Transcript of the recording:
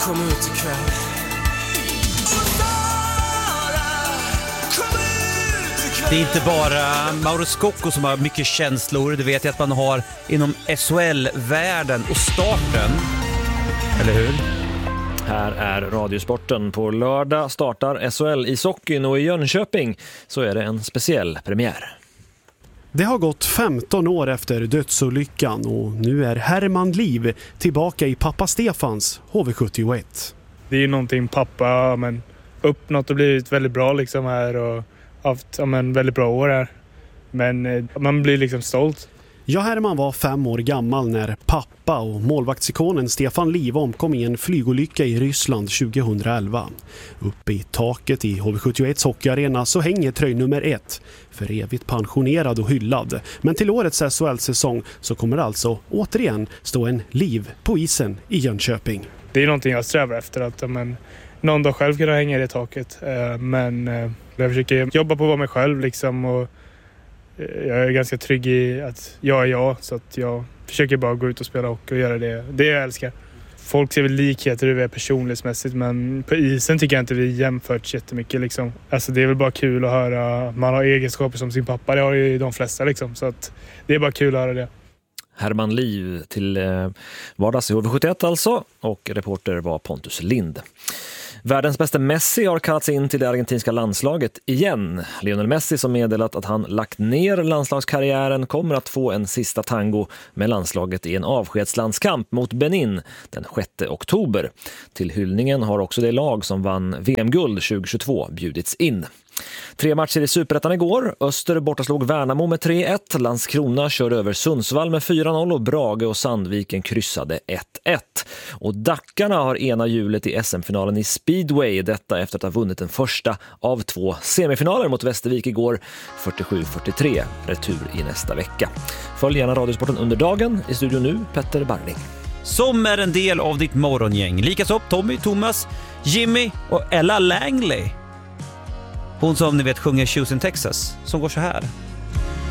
Kom ut ikväll. Det är inte bara Mauro Scocco som har mycket känslor. Det vet jag att man har inom SHL-världen och starten. Eller hur? Här är Radiosporten. På lördag startar SHL i Sockin och i Jönköping så är det en speciell premiär. Det har gått 15 år efter dödsolyckan och nu är Herman Liv tillbaka i pappa Stefans HV71. Det är ju någonting pappa uppnått och blivit väldigt bra liksom här och haft väldigt bra år här. Men man blir liksom stolt. Ja, Herman var 5 år gammal när pappa och målvaktsikonen Stefan Liv omkom i en flygolycka i Ryssland 2011. Uppe i taket i HV71 hockeyarena så hänger tröj nummer 1, för evigt pensionerad och hyllad. Men till årets SHL-säsong så kommer alltså återigen stå en Liv på isen i Jönköping. Det är någonting jag strävar efter, att någon dag själv kunna hänga i det taket. Men jag försöker jobba på att vara mig själv liksom, och jag är ganska trygg i att jag är jag, så att jag försöker bara gå ut och spela hockey och göra det jag älskar. Folk ser väl likheter hur vi är personlighetsmässigt, men på isen tycker jag inte vi jämfört jättemycket liksom. Alltså det är väl bara kul att höra, man har egenskaper som sin pappa, det har ju de flesta liksom, så att det är bara kul att höra det. Herman Liv till vardags i HV71 alltså, och reporter var Pontus Lind. Världens bästa Messi har kallats in till det argentinska landslaget igen. Lionel Messi, som meddelat att han lagt ner landslagskarriären, kommer att få en sista tango med landslaget i en avskedslandskamp mot Benin den 6 oktober. Till hyllningen har också det lag som vann VM-guld 2022 bjudits in. 3 matcher i Superettan igår. Öster bortaslog Värnamo med 3-1. Landskrona körde över Sundsvall med 4-0 och Brage och Sandviken kryssade 1-1. Och Dackarna har ena hjulet i SM-finalen i Speedway. Detta efter att ha vunnit den första av 2 semifinaler mot Västervik igår. 47-43. Retur i nästa vecka. Följ gärna Radiosporten under dagen. I studion nu Petter Barling. Som är en del av ditt morgongäng. Likaså Tommy, Thomas, Jimmy och Ella Langley. Hon som ni vet sjunger Houston, Texas, som går så här.